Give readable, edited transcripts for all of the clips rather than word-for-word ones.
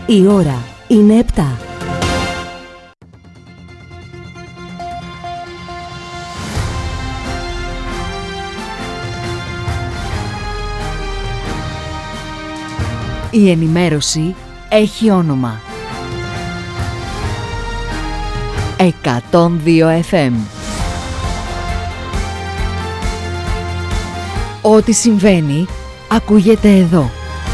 Η ώρα είναι 7. Η ενημέρωση έχει όνομα. 102 FM. Ό,τι συμβαίνει, ακούγεται εδώ.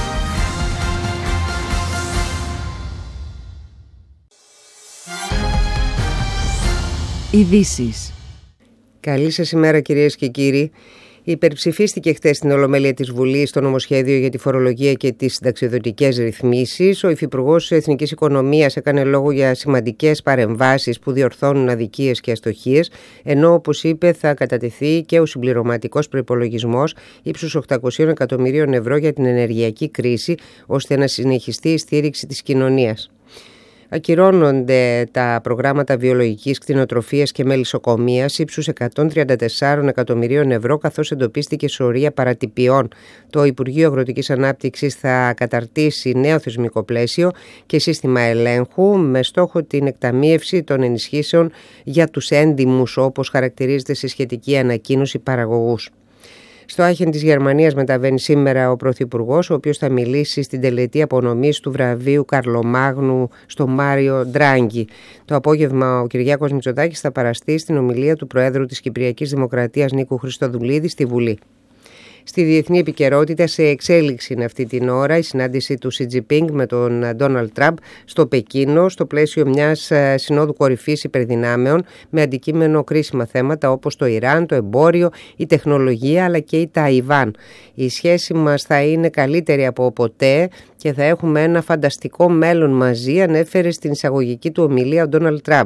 Ειδήσεις. Καλή σας ημέρα, κυρίες και κύριοι. Υπερψηφίστηκε χθες στην Ολομέλεια της Βουλής το νομοσχέδιο για τη φορολογία και τις συνταξιοδοτικές ρυθμίσεις. Ο Υφυπουργός Εθνικής Οικονομίας έκανε λόγο για σημαντικές παρεμβάσεις που διορθώνουν αδικίες και αστοχίες, ενώ, όπως είπε, θα κατατεθεί και ο συμπληρωματικός προϋπολογισμός ύψους 800 εκατομμυρίων ευρώ για την ενεργειακή κρίση, ώστε να συνεχιστεί η στήριξη της κοινωνίας. Ακυρώνονται τα προγράμματα βιολογικής κτηνοτροφίας και μελισσοκομείας ύψους 134 εκατομμυρίων ευρώ, καθώς εντοπίστηκε σωρία παρατυπιών. Το Υπουργείο Αγροτικής Ανάπτυξης θα καταρτήσει νέο θεσμικό πλαίσιο και σύστημα ελέγχου με στόχο την εκταμείευση των ενισχύσεων για τους έντιμους, όπως χαρακτηρίζεται σε σχετική ανακοίνωση παραγωγούς. Στο Άχεν της Γερμανίας μεταβαίνει σήμερα ο Πρωθυπουργός, ο οποίος θα μιλήσει στην τελετή απονομής του βραβείου Καρλομάγνου στο Μάριο Ντράγκη. Το απόγευμα ο Κυριάκος Μητσοτάκης θα παραστεί στην ομιλία του Προέδρου της Κυπριακής Δημοκρατίας Νίκου Χριστοδουλίδη στη Βουλή. Στη διεθνή επικαιρότητα, σε εξέλιξη είναι αυτή την ώρα η συνάντηση του Σι Τζινπίνγκ με τον Ντόναλντ Τραμπ στο Πεκίνο, στο πλαίσιο μιας συνόδου κορυφής υπερδυνάμεων με αντικείμενο κρίσιμα θέματα όπως το Ιράν, το εμπόριο, η τεχνολογία αλλά και η Ταϊβάν. Η σχέση μας θα είναι καλύτερη από ποτέ και θα έχουμε ένα φανταστικό μέλλον μαζί, ανέφερε στην εισαγωγική του ομιλία ο Ντόναλντ Τραμπ.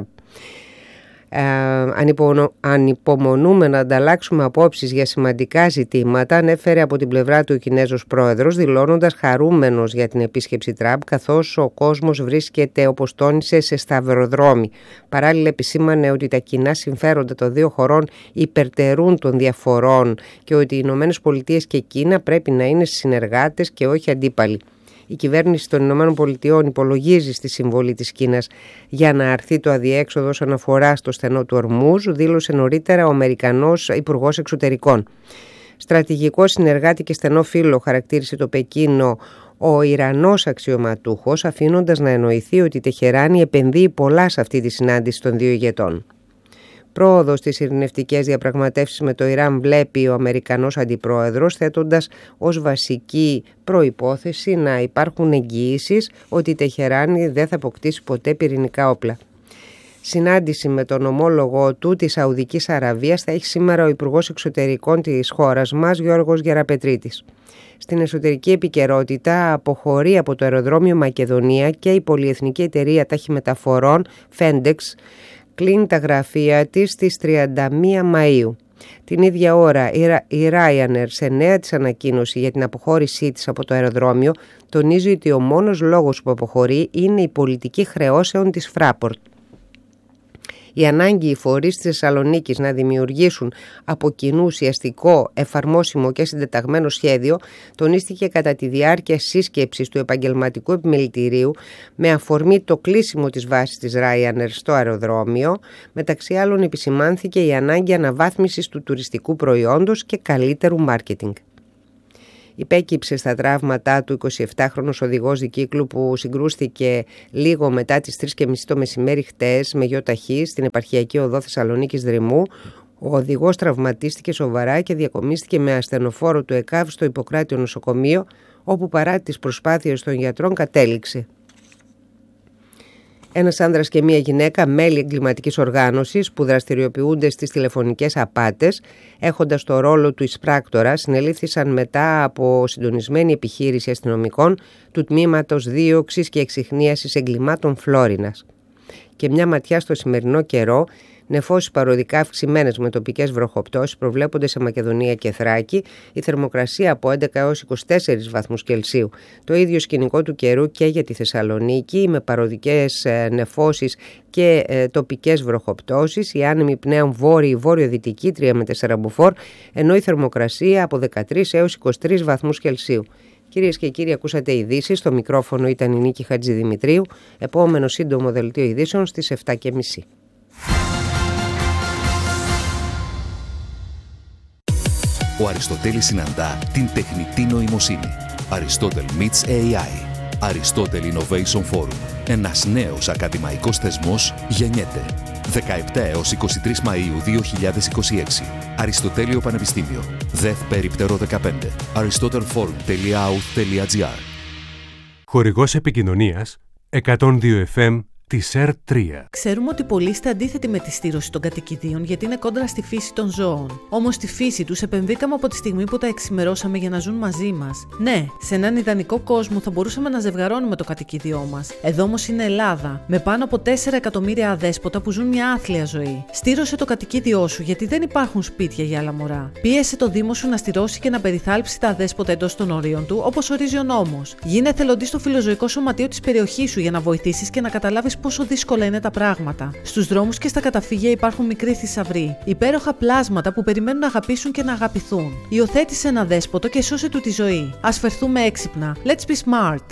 Ανυπομονούμε να ανταλλάξουμε απόψεις για σημαντικά ζητήματα, ανέφερε από την πλευρά του ο Κινέζος πρόεδρος, δηλώνοντας χαρούμενος για την επίσκεψη Τραμπ, καθώς ο κόσμος βρίσκεται, όπως τόνισε, σε σταυροδρόμι. Παράλληλα επισήμανε ότι τα κοινά συμφέροντα των δύο χωρών υπερτερούν των διαφορών και ότι οι Ηνωμένες Πολιτείες και Κίνα πρέπει να είναι συνεργάτες και όχι αντίπαλοι. Η κυβέρνηση των Ηνωμένων Πολιτειών υπολογίζει στη συμβολή της Κίνας για να αρθεί το αδιέξοδο όσον αφορά στο στενό του Ορμούζ, δήλωσε νωρίτερα ο Αμερικανός Υπουργός Εξωτερικών. Στρατηγικό συνεργάτη και στενό φίλο χαρακτήρισε το Πεκίνο ο Ιρανός αξιωματούχος, αφήνοντας να εννοηθεί ότι η Τεχεράνη επενδύει πολλά σε αυτή τη συνάντηση των δύο ηγετών. Πρόοδο στις ειρηνευτικές διαπραγματεύσεις με το Ιράν βλέπει ο Αμερικανός Αντιπρόεδρος, θέτοντας ως βασική προϋπόθεση να υπάρχουν εγγυήσεις ότι η Τεχεράνη δεν θα αποκτήσει ποτέ πυρηνικά όπλα. Συνάντηση με τον ομόλογο του της Σαουδικής Αραβίας θα έχει σήμερα ο Υπουργός Εξωτερικών της χώρας μας, Γιώργος Γεραπετρίτης. Στην εσωτερική επικαιρότητα, αποχωρεί από το αεροδρόμιο Μακεδονία και η πολυεθνική εταιρεία ταχυμεταφορών FedEx κλείνει τα γραφεία της στις 31 Μαΐου. Την ίδια ώρα η Ryanair, σε νέα της ανακοίνωση για την αποχώρησή της από το αεροδρόμιο, τονίζει ότι ο μόνος λόγος που αποχωρεί είναι η πολιτική χρεώσεων της Fraport. Η ανάγκη οι φορείς της Θεσσαλονίκης να δημιουργήσουν από κοινού ουσιαστικό, εφαρμόσιμο και συντεταγμένο σχέδιο τονίστηκε κατά τη διάρκεια σύσκεψης του επαγγελματικού επιμελητηρίου με αφορμή το κλείσιμο της βάσης της Ryanair στο αεροδρόμιο. Μεταξύ άλλων επισημάνθηκε η ανάγκη αναβάθμισης του τουριστικού προϊόντος και καλύτερου μάρκετινγκ. Υπέκυψε στα τραύματά του 27χρονος οδηγός δικύκλου που συγκρούστηκε λίγο μετά τις 3:30 το μεσημέρι χτες με γιο ταχύ στην επαρχιακή οδό Θεσσαλονίκης Δρυμού. Ο οδηγός τραυματίστηκε σοβαρά και διακομίστηκε με ασθενοφόρο του ΕΚΑΒ στο Ιπποκράτειο νοσοκομείο, όπου παρά τις προσπάθειες των γιατρών κατέληξε. Ένας άνδρας και μία γυναίκα, μέλη εγκληματικής οργάνωσης που δραστηριοποιούνται στις τηλεφωνικές απάτες, έχοντας το ρόλο του εισπράκτορα, συνελήφθησαν μετά από συντονισμένη επιχείρηση αστυνομικών του Τμήματος Δίωξης και Εξιχνίασης Εγκλημάτων Φλόρινας. Και μια ματιά στο σημερινό καιρό. Νεφώσεις παροδικά αυξημένες με τοπικές βροχοπτώσεις προβλέπονται σε Μακεδονία και Θράκη, η θερμοκρασία από 11 έως 24 βαθμούς Κελσίου. Το ίδιο σκηνικό του καιρού και για τη Θεσσαλονίκη, με παροδικές νεφώσεις και τοπικές βροχοπτώσεις. Οι άνεμοι πνέουν βόρειο-δυτική 3 με 4 μποφόρ, ενώ η θερμοκρασία από 13 έως 23 βαθμούς Κελσίου. Κυρίες και κύριοι, ακούσατε ειδήσεις. Στο μικρόφωνο ήταν η Νίκη Χατζηδημητρίου. Επόμενο σύντομο δελτίο ειδήσεων στις 7:30. Ο Αριστοτέλης συναντά την τεχνητή νοημοσύνη. Aristotle meets AI. Aristotle Innovation Forum. Ένας νέος ακαδημαϊκός θεσμός γεννιέται. 17 έως 23 Μαΐου 2026. Αριστοτέλειο Πανεπιστήμιο. ΔΕΘ Περίπτερο 15. aristotelforum.out.gr. Χορηγός επικοινωνίας 102 FM της ΕΡΤ3. Ξέρουμε ότι πολλοί είστε αντίθετοι με τη στήρωση των κατοικιδίων γιατί είναι κόντρα στη φύση των ζώων. Όμως στη φύση τους επεμβήκαμε από τη στιγμή που τα εξημερώσαμε για να ζουν μαζί μας. Ναι, σε έναν ιδανικό κόσμο θα μπορούσαμε να ζευγαρώνουμε το κατοικίδιό μας. Εδώ όμως είναι Ελλάδα, με πάνω από 4 εκατομμύρια αδέσποτα που ζουν μια άθλια ζωή. Στήρωσε το κατοικίδιό σου γιατί δεν υπάρχουν σπίτια για άλλα μωρά. Πίεσε το Δήμο σου να στηρώσει και να περιθάλψει τα αδέσποτα εντός των ορίων του, όπως ορίζει ο νόμος. Γίνε εθελοντής στο φιλοζωικό σωματείο της περιοχής σου για να βοηθήσεις και να καταλάβεις πόσο δύσκολα είναι τα πράγματα. Στους δρόμους και στα καταφύγια υπάρχουν μικροί θησαυροί, υπέροχα πλάσματα που περιμένουν να αγαπήσουν και να αγαπηθούν. Υιοθέτησε ένα δέσποτο και σώσε του τη ζωή. Ας φερθούμε έξυπνα. Let's be smart.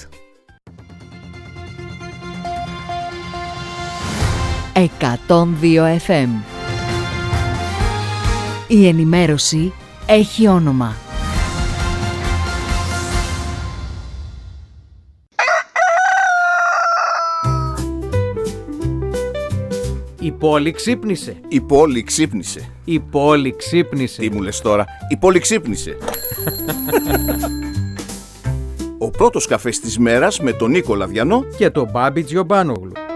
102 FM. Η ενημέρωση έχει όνομα. Η πόλη ξύπνησε. Η πόλη ξύπνησε. Η πόλη ξύπνησε. Τι μου λες τώρα, η πόλη ξύπνησε. Ο πρώτος καφές της μέρας με τον Νίκο Λαδιανό και τον Μπάμπη Τζιομπάνογλου.